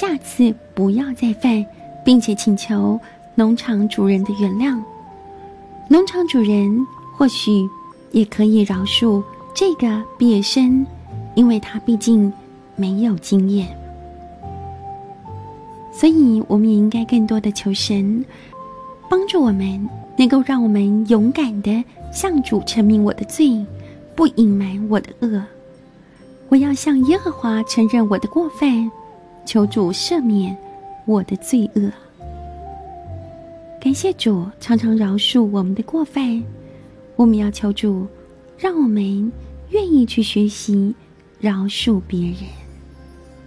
下次不要再犯，并且请求农场主人的原谅。农场主人或许也可以饶恕这个比尔森，因为他毕竟没有经验。所以我们也应该更多的求神帮助我们，能够让我们勇敢的向主承认我的罪，不隐瞒我的恶。我要向耶和华承认我的过犯，求主赦免我的罪恶。感谢主常常饶恕我们的过犯，我们要求主让我们愿意去学习饶恕别人。